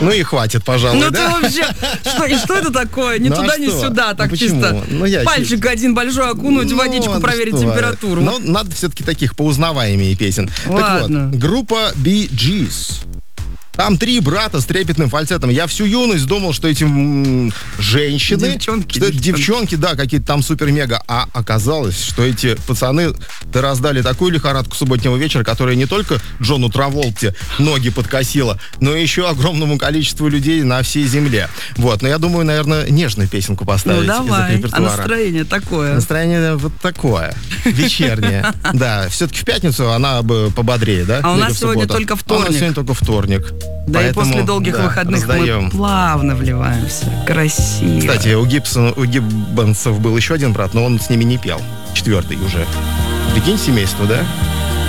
Ну и хватит, пожалуй, Ну да? ты вообще, что это такое? Ни Ну, а туда, ни что? сюда, так Почему? чисто. Ну, я Пальчик один большой окунуть в водичку, Ну, проверить что? температуру. Ну, надо все-таки таких поузнаваемее песен. Ладно. Так вот, группа Bee Gees. Там 3 брата с трепетным фальцетом. Я всю юность думал, что эти женщины... Девчонки, что это девчонки, да, какие-то там супер-мега. А оказалось, что эти пацаны раздали такую лихорадку субботнего вечера, которая не только Джону Траволте ноги подкосила, но и еще огромному количеству людей на всей земле. Вот, но я думаю, наверное, нежную песенку поставить Ну из давай, репертуара. а настроение такое. Настроение вот такое, вечернее. Да, все-таки в пятницу она бы пободрее, да? А у нас Или в сегодня субботу? только А у вторник. нас сегодня только вторник. Да, Поэтому, и после долгих да, выходных раздаем. мы плавно вливаемся. Красиво. Кстати, у Гиббонсов был еще один брат, но он с ними не пел. 4-й уже. Прикинь, семейство, да?